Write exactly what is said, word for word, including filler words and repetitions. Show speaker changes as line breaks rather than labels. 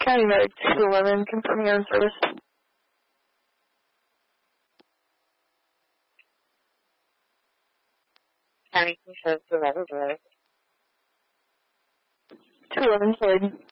County Road two eleven, confirming your own service.
County Road two eleven,
two eleven, Floyd.